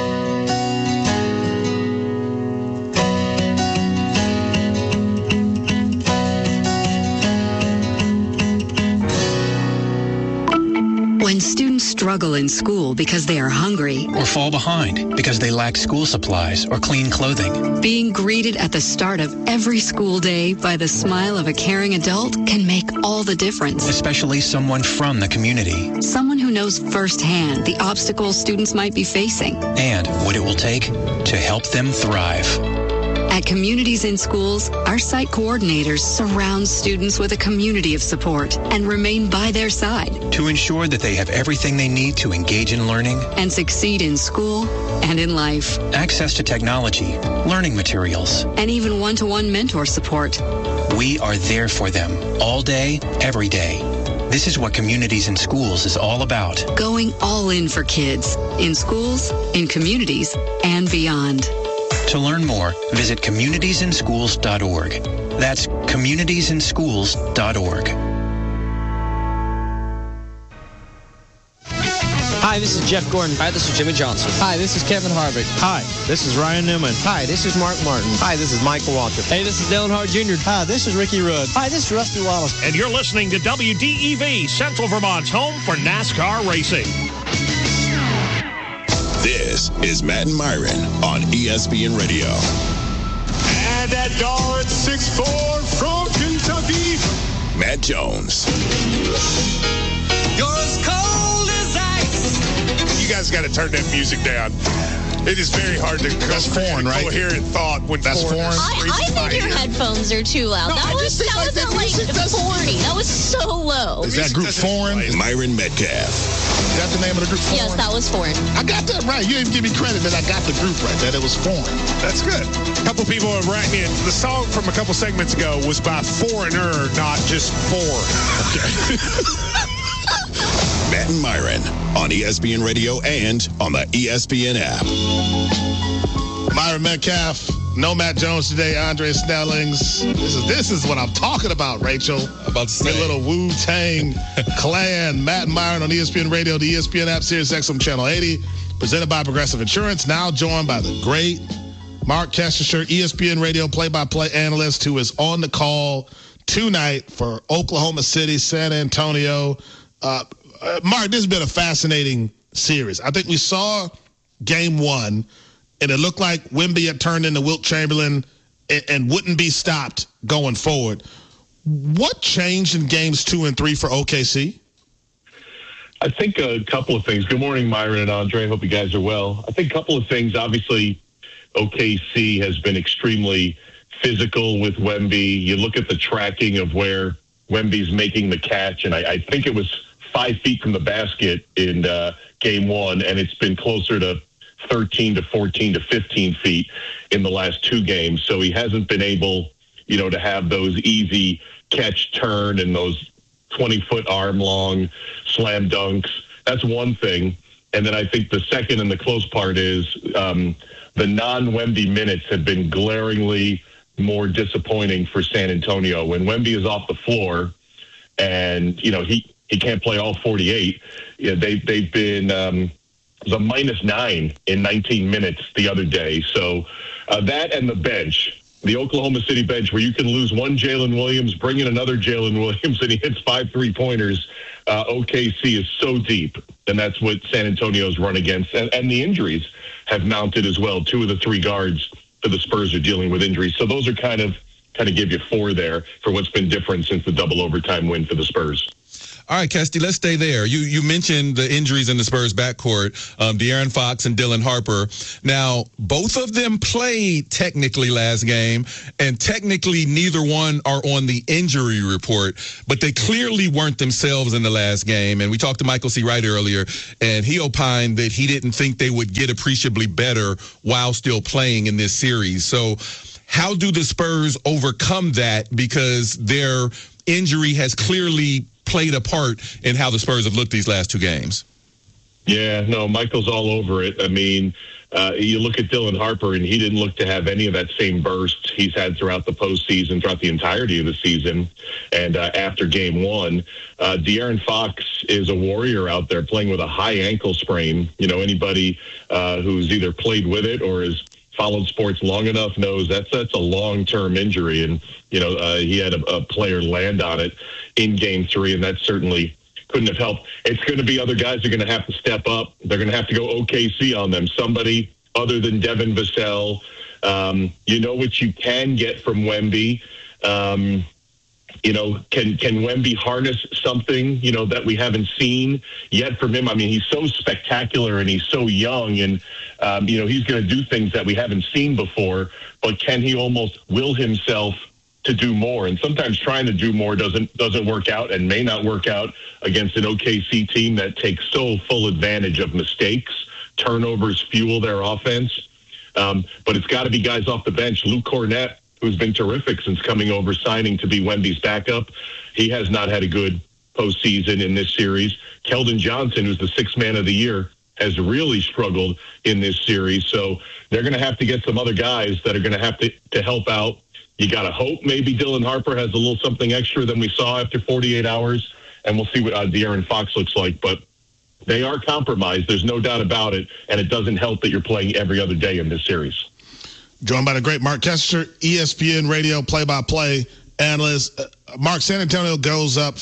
When students struggle in school because they are hungry or fall behind because they lack school supplies or clean clothing, being greeted at the start of every school day by the smile of a caring adult can make all the difference. Especially someone from the community. Someone who knows firsthand the obstacles students might be facing and what it will take to help them thrive. At Communities in Schools, our site coordinators surround students with a community of support and remain by their side to ensure that they have everything they need to engage in learning and succeed in school and in life. Access to technology, learning materials, and even one-to-one mentor support. We are there for them all day, every day. This is what Communities in Schools is all about. Going all in for kids, in schools, in communities, and beyond. To learn more, visit communitiesinschools.org. That's communitiesinschools.org. Hi, this is Jeff Gordon. Hi, this is Jimmy Johnson. Hi, this is Kevin Harvick. Hi, this is Ryan Newman. Hi, this is Mark Martin. Hi, this is Michael Waltrip. Hey, this is Dale Earnhardt Jr. Hi, this is Ricky Rudd. Hi, this is Rusty Wallace. And you're listening to WDEV, Central Vermont's home for NASCAR racing. This is Matt and Myron on ESPN Radio. And at Dart 6'4" from Kentucky, Matt Jones. You're as cold as ice. You guys got to turn that music down. It is very hard to coherent thought when that's foreign. I think your headphones are too loud. No, that was at like 40. That was so low. Is that group foreign? Myron Metcalf. Is that the name of the group? Yes, that was foreign. I got that right. You didn't give me credit that I got the group right. That it was foreign. That's good. A couple people have written in. The song from a couple segments ago was by Foreigner, not just foreign. Okay. Matt and Myron on ESPN Radio and on the ESPN app. Myron Metcalf, no Matt Jones today, Andre Snellings. This is what I'm talking about, Rachel. About to say. A little Wu-Tang Clan. Matt and Myron on ESPN Radio, the ESPN app, Sirius XM Channel 80, presented by Progressive Insurance. Now joined by the great Mark Kesselshire, ESPN Radio play-by-play analyst, who is on the call tonight for Oklahoma City, San Antonio. Mark, this has been a fascinating series. I think we saw game one, and it looked like Wemby had turned into Wilt Chamberlain and wouldn't be stopped going forward. What changed in games 2 and 3 for OKC? I think a couple of things. Good morning, Myron and Andre. Hope you guys are well. I think a couple of things. Obviously, OKC has been extremely physical with Wemby. You look at the tracking of where Wemby's making the catch, and I think it was 5 feet from the basket in game one, and it's been closer to 13 to 14 to 15 feet in the last 2 games. So he hasn't been able, to have those easy catch turn and those 20-foot arm-long slam dunks. That's one thing. And then I think the second and the close part is the non-Wemby minutes have been glaringly more disappointing for San Antonio. When Wemby is off the floor and, he can't play all 48. Yeah, they've been the -9 in 19 minutes the other day. So that and the bench. The Oklahoma City bench, where you can lose one Jalen Williams, bring in another Jalen Williams, and he hits 5 3-pointers. OKC is so deep, and that's what San Antonio's run against. And the injuries have mounted as well. 2 of the 3 guards for the Spurs are dealing with injuries. So those are kind of give you 4 there for what's been different since the double overtime win for the Spurs. All right, Kesty, let's stay there. You mentioned the injuries in the Spurs backcourt, De'Aaron Fox and Dylan Harper. Now, both of them played technically last game, and technically neither one are on the injury report, but they clearly weren't themselves in the last game. And we talked to Michael C. Wright earlier, and he opined that he didn't think they would get appreciably better while still playing in this series. So how do the Spurs overcome that? Because their injury has clearly played a part in how the Spurs have looked these last 2 games. Yeah, no, Michael's all over it. I mean, you look at Dylan Harper, and he didn't look to have any of that same burst he's had throughout the postseason, throughout the entirety of the season. And after game 1, De'Aaron Fox is a warrior out there playing with a high ankle sprain. You know, anybody who's either played with it or has followed sports long enough knows that's a long-term injury. And, you know, he had a player land on it in game 3, and that certainly couldn't have helped. It's going to be other guys are going to have to step up. They're going to have to go OKC on them. Somebody other than Devin Vassell. You know what you can get from Wemby. You know, can Wemby harness something, you know, that we haven't seen yet from him? I mean, he's so spectacular and he's so young, and, you know, he's going to do things that we haven't seen before, but can he almost will himself to do more? And sometimes trying to do more doesn't work out, and may not work out against an OKC team that takes so full advantage of mistakes. Turnovers fuel their offense. But it's got to be guys off the bench. Luke Cornett, who's been terrific since coming over, signing to be Wemby's backup. He has not had a good postseason in this series. Keldon Johnson, who's the 6th man of the year, has really struggled in this series. So they're going to have to get some other guys that are going to have to help out. You got to hope maybe Dylan Harper has a little something extra than we saw after 48 hours, and we'll see what De'Aaron Fox looks like. But they are compromised. There's no doubt about it, and it doesn't help that you're playing every other day in this series. Joined by the great Mark Kester, ESPN radio play-by-play analyst. Mark, San Antonio goes up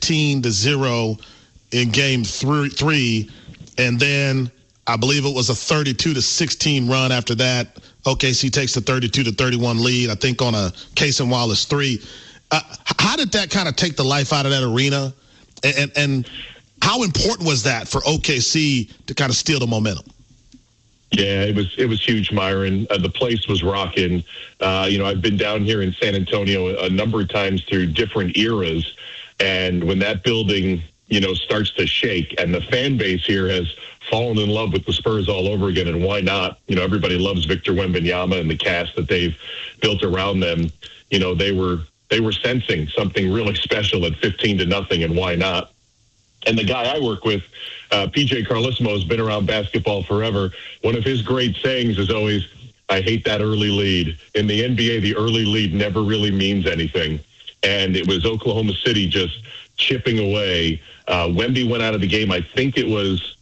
15-0 in game 3, and then I believe it was a 32-16 run after that. OKC takes the 32-31 lead, I think, on a Cason Wallace 3. How did that kind of take the life out of that arena? And how important was that for OKC to kind of steal the momentum? Yeah, it was huge, Myron. The place was rocking. You know, I've been down here in San Antonio a number of times through different eras, and when that building, you know, starts to shake, and the fan base here has fallen in love with the Spurs all over again, and why not? You know, everybody loves Victor Wembanyama and the cast that they've built around them. You know, they were sensing something really special at 15-0, and why not? And the guy I work with, PJ Carlesimo, has been around basketball forever. One of his great sayings is always, I hate that early lead. In the NBA, the early lead never really means anything. And it was Oklahoma City just chipping away. Wemby went out of the game, I think it was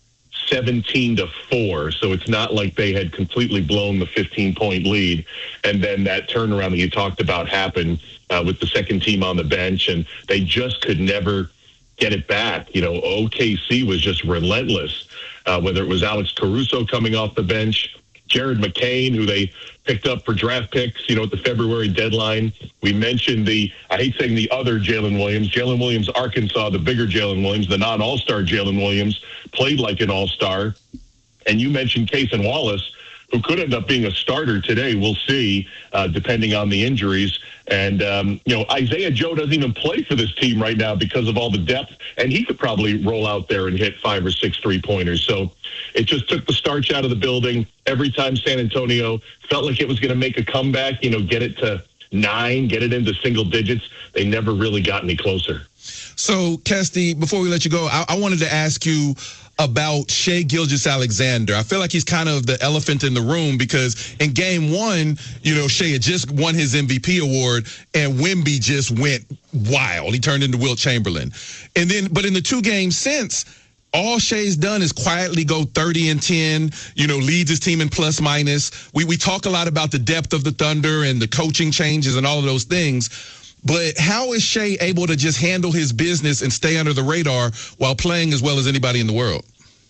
17-4. So it's not like they had completely blown the 15-point lead. And then that turnaround that you talked about happened with the second team on the bench, and they just could never get it back. You know, OKC was just relentless, whether it was Alex Caruso coming off the bench, Jared McCain, who they picked up for draft picks, you know, at the February deadline. We mentioned I hate saying the other Jalen Williams, Arkansas, the bigger Jalen Williams, the non-all-star Jalen Williams, played like an all-star. And you mentioned Cason Wallace, who could end up being a starter today. We'll see, depending on the injuries. And, you know, Isaiah Joe doesn't even play for this team right now because of all the depth, and he could probably roll out there and hit 5 or 6 3-pointers. So it just took the starch out of the building. Every time San Antonio felt like it was going to make a comeback, you know, get it to 9, get it into single digits, they never really got any closer. So, Kesty, before we let you go, I wanted to ask you about Shai Gilgeous-Alexander. I feel like he's kind of the elephant in the room because in game 1, you know, Shai had just won his MVP award and Wemby just went wild. He turned into Wilt Chamberlain. But in the 2 games since, all Shea's done is quietly go 30-10, leads his team in plus minus. We talk a lot about the depth of the Thunder and the coaching changes and all of those things. But how is Shea able to just handle his business and stay under the radar while playing as well as anybody in the world?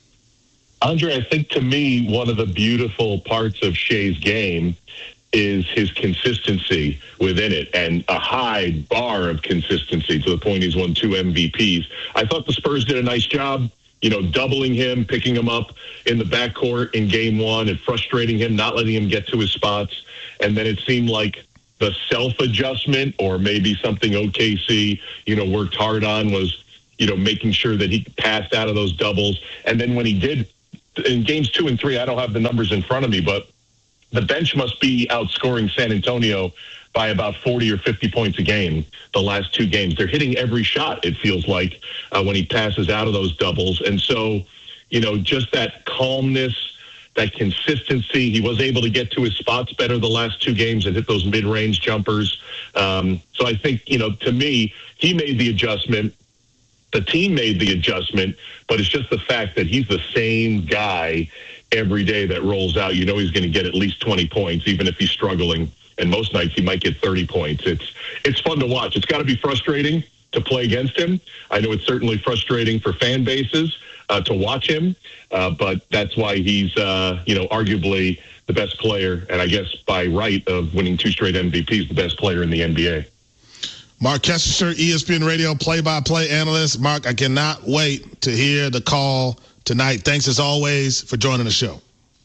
Andre, I think to me, one of the beautiful parts of Shea's game is his consistency within it, and a high bar of consistency to the point he's won 2 MVPs. I thought the Spurs did a nice job, doubling him, picking him up in the backcourt in game 1 and frustrating him, not letting him get to his spots. And then it seemed like the self-adjustment, or maybe something OKC, worked hard on, was, making sure that he passed out of those doubles. And then when he did, in games 2 and 3, I don't have the numbers in front of me, but the bench must be outscoring San Antonio by about 40 or 50 points a game the last 2 games. They're hitting every shot, it feels like, when he passes out of those doubles. And so, just that calmness, that consistency, he was able to get to his spots better the last 2 games and hit those mid-range jumpers. So I think, to me, he made the adjustment. The team made the adjustment, but it's just the fact that he's the same guy every day that rolls out. He's going to get at least 20 points, even if he's struggling. And most nights he might get 30 points. It's fun to watch. It's got to be frustrating to play against him. I know it's certainly frustrating for fan bases to watch him, but that's why he's, arguably the best player, and I guess by right of winning 2 straight MVPs, the best player in the NBA. Mark Kestecher, ESPN Radio play-by-play analyst. Mark, I cannot wait to hear the call tonight. Thanks, as always, for joining the show.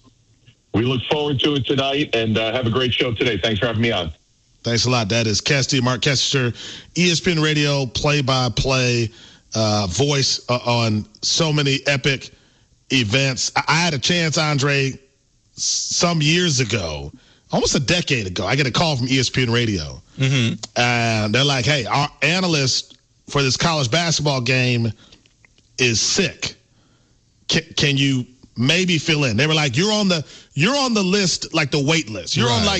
We look forward to it tonight, and have a great show today. Thanks for having me on. Thanks a lot. That is Mark Kestecher, ESPN Radio play-by-play voice on so many epic events. I had a chance, Andre, some years ago, almost a decade ago, I get a call from ESPN Radio. Mm-hmm. And they're like, hey, our analyst for this college basketball game is sick. Can you maybe fill in? They were like, you're on the list, like the wait list. You're on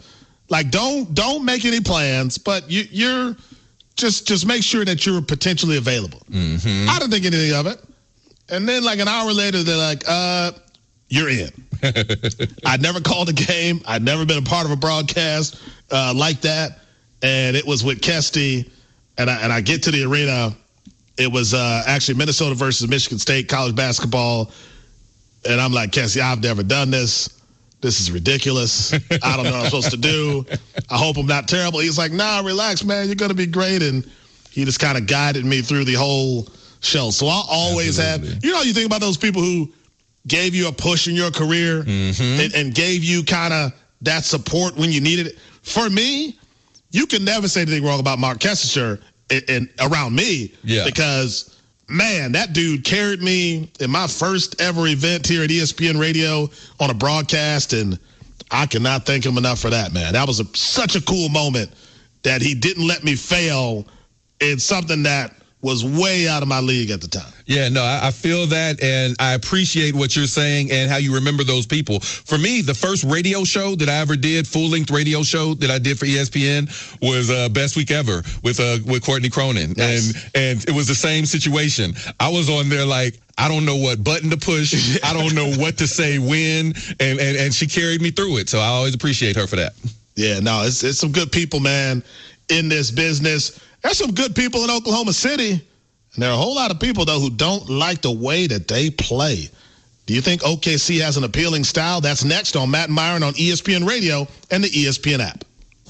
don't make any plans, but you're just make sure that you're potentially available. Mm-hmm. I didn't think anything of it. And then like an hour later, they're like, you're in. I'd never called a game. I'd never been a part of a broadcast like that. And it was with Kesty. And I get to the arena. It was actually Minnesota versus Michigan State college basketball. And I'm like, Kesty, I've never done this. This is ridiculous. I don't know what I'm supposed to do. I hope I'm not terrible. He's like, nah, relax, man. You're going to be great. And he just kind of guided me through the whole show. So I'll always have, you think about those people who gave you a push in your career and gave you kind of that support when you needed it. For me, you can never say anything wrong about Mark Kestecher and around me because, man, that dude carried me in my first ever event here at ESPN Radio on a broadcast, and I cannot thank him enough for that, man. That was such a cool moment that he didn't let me fail in something that was way out of my league at the time. Yeah, no, I feel that, and I appreciate what you're saying and how you remember those people. For me, the first radio show that I ever did, full-length radio show that I did for ESPN was Best Week Ever with Courtney Cronin. Nice. And it was the same situation. I was on there like, I don't know what button to push. I don't know what to say when, and she carried me through it. So I always appreciate her for that. Yeah, no, it's some good people, man, in this business. There's some good people in Oklahoma City, and there are a whole lot of people, though, who don't like the way that they play. Do you think OKC has an appealing style? That's next on Matt and Myron on ESPN Radio and the ESPN app.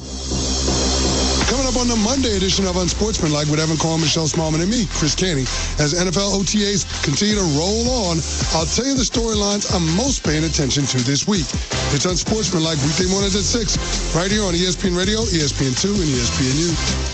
Coming up on the Monday edition of Unsportsmanlike with Evan Cohen, Michelle Smallman, and me, Chris Canty. As NFL OTAs continue to roll on, I'll tell you the storylines I'm most paying attention to this week. It's Unsportsmanlike weekday mornings at 6, right here on ESPN Radio, ESPN2, and ESPNU.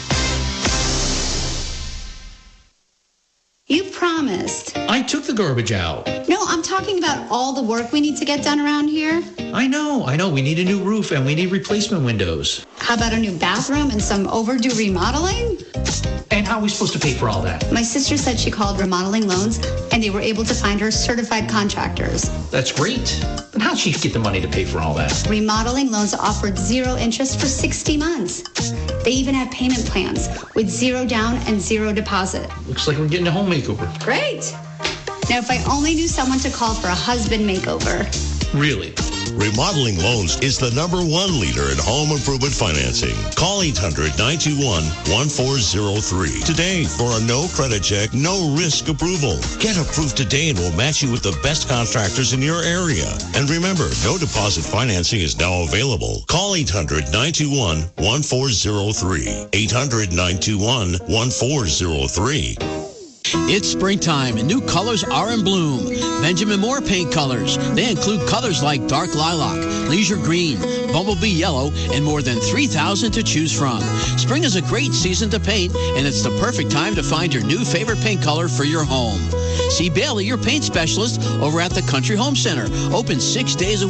You promised. I took the garbage out. No, I'm talking talking about all the work we need to get done around here? I know. We need a new roof and we need replacement windows. How about a new bathroom and some overdue remodeling? And how are we supposed to pay for all that? My sister said she called Remodeling Loans and they were able to find her certified contractors. That's great. But how'd she get the money to pay for all that? Remodeling Loans offered 0 interest for 60 months. They even have payment plans with 0 down and 0 deposit. Looks like we're getting a home makeover. Great. Now, if I only knew someone to call for a husband makeover. Really? Remodeling Loans is the #1 leader in home improvement financing. Call 800-921-1403 today for a no credit check, no risk approval. Get approved today and we'll match you with the best contractors in your area. And remember, no deposit financing is now available. Call 800-921-1403. 800-921-1403. It's springtime and new colors are in bloom. Benjamin Moore paint colors. They include colors like dark lilac, leisure green, bumblebee yellow, and more than 3,000 to choose from. Spring is a great season to paint, and it's the perfect time to find your new favorite paint color for your home. See Bailey, your paint specialist, over at the Country Home Center. Open 6 days a week.